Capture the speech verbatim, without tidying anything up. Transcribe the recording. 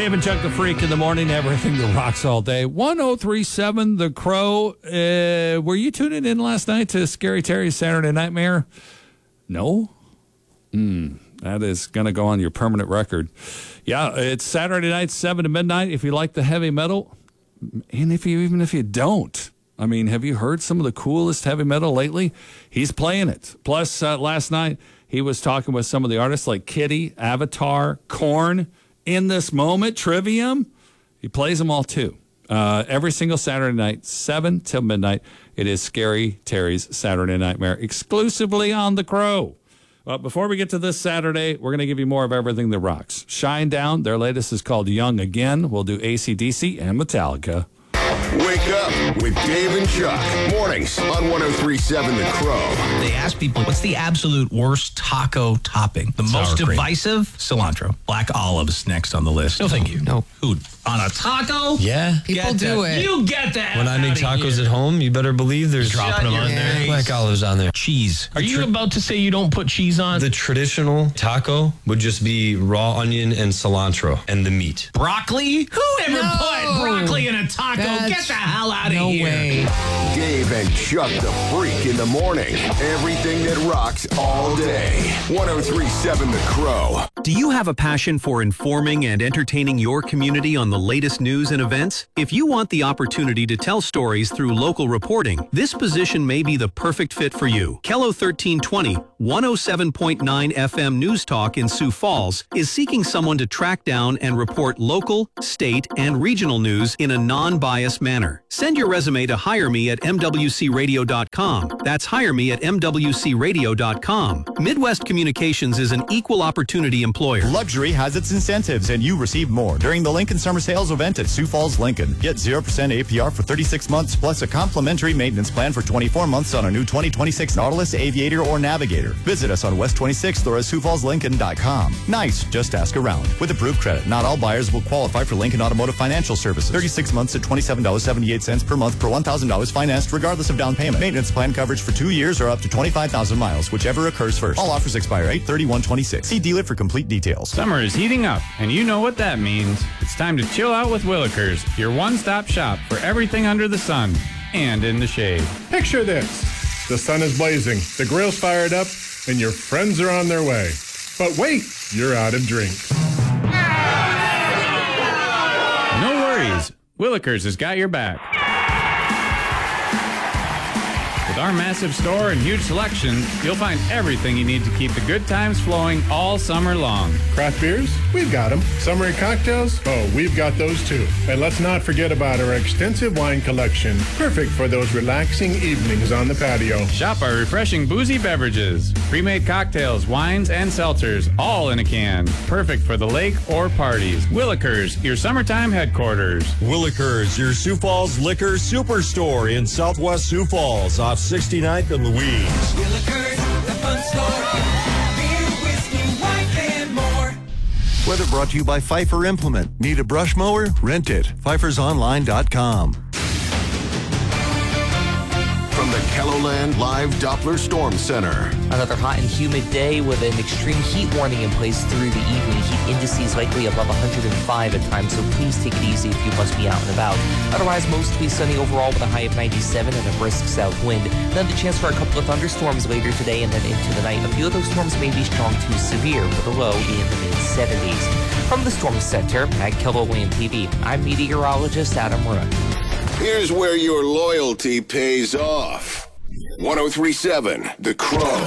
Dave and Chuck the Freak in the morning, everything that rocks all day. one oh three point seven The Crow. Uh, were you tuning in last night to Scary Terry's Saturday Nightmare? No? Hmm. That is going to go on your permanent record. Yeah, it's Saturday night, seven to midnight. If you like the heavy metal, and if you even if you don't, I mean, have you heard some of the coolest heavy metal lately? He's playing it. Plus, uh, last night, he was talking with some of the artists like Kitty, Avatar, Korn, In This Moment, Trivium. He plays them all, too. Uh, every single Saturday night, seven till midnight, it is Scary Terry's Saturday Nightmare, exclusively on The Crow. Well, before we get to this Saturday, we're going to give you more of everything that rocks. Shinedown, their latest is called Young Again. We'll do A C D C and Metallica. Wake up with Dave and Chuck. Mornings on one oh three point seven The Crow. They ask people, what's the absolute worst taco topping? The Sour most cream. divisive? Cilantro. Black olives next on the list. No, thank you. No. Who? On a taco? Yeah. People Get do that. it. You get that. When I make outta tacos here. at home, you better believe there's Dropping them on there. black olives on there. Cheese. Are you about to say you don't put cheese on? The traditional taco would just be raw onion and cilantro and the meat. Broccoli? Who ever No. put broccoli in a taco? That's- Get the hell out of No here. way. Dave and Chuck the Freak in the morning. Everything that rocks all day. one oh three point seven The Crow. Do you have a passion for informing and entertaining your community on the latest news and events? If you want the opportunity to tell stories through local reporting, this position may be the perfect fit for you. Kello thirteen twenty, one oh seven point nine F M News Talk in Sioux Falls is seeking someone to track down and report local, state, and regional news in a non-biased manner. Send your resume to hire me at m w c radio dot com. That's hire me at m w c radio dot com. Midwest Communications is an equal opportunity employer. Luxury has its incentives, and you receive more during the Lincoln Summer Sales event at Sioux Falls, Lincoln. Get zero percent A P R for thirty-six months, plus a complimentary maintenance plan for twenty-four months on a new twenty twenty-six Nautilus, Aviator, or Navigator. Visit us on West twenty-sixth or at sioux falls lincoln dot com. Nice, just ask around. With approved credit, not all buyers will qualify for Lincoln Automotive Financial Services. thirty-six months at twenty-seven dollars and seventy-eight cents per month per one thousand dollars financed regardless of down payment. Maintenance plan coverage for two years or up to twenty-five thousand miles, whichever occurs first. All offers expire eight thirty-one twenty-six. See dealer for complete details. Summer is heating up, and you know what that means. It's time to chill out with Willikers, your one-stop shop for everything under the sun and in the shade. Picture this. The sun is blazing, the grill's fired up, and your friends are on their way. But wait, you're out of drinks. No worries, Willikers has got your back. With our massive store and huge selection, you'll find everything you need to keep the good times flowing all summer long. Craft beers? We've got them. Summery cocktails? Oh, we've got those too. And let's not forget about our extensive wine collection. Perfect for those relaxing evenings on the patio. Shop our refreshing boozy beverages, pre-made cocktails, wines, and seltzers, all in a can. Perfect for the lake or parties. Willikers, your summertime headquarters. Willikers, your Sioux Falls liquor superstore in Southwest Sioux Falls off sixty-ninth and Louise. Willikers, the fun store. Beer, whiskey, wine, and more. Weather brought to you by Pfeiffer Implement. Need a brush mower? Rent it. Pfeifers Online dot com. From the Kelloland Live Doppler Storm Center. Another hot and humid day with an extreme heat warning in place through the evening. Heat indices likely above one hundred five at times, so please take it easy if you must be out and about. Otherwise, mostly sunny overall with a high of ninety-seven and a brisk south wind. Then the chance for a couple of thunderstorms later today and then into the night. A few of those storms may be strong to severe with a low in the mid seventies. From the Storm Center at KELOLAND T V, I'm meteorologist Adam Rook. Here's where your loyalty pays off. one oh three point seven The Crow.